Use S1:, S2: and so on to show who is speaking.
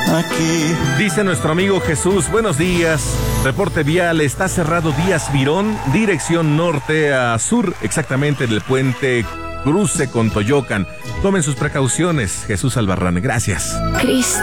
S1: aquí.
S2: Dice nuestro amigo Jesús, buenos días. Reporte vial, está cerrado Díaz Virón, dirección norte a sur, exactamente del puente cruce con Toyocan. Tomen sus precauciones, Jesús Albarrán. Gracias.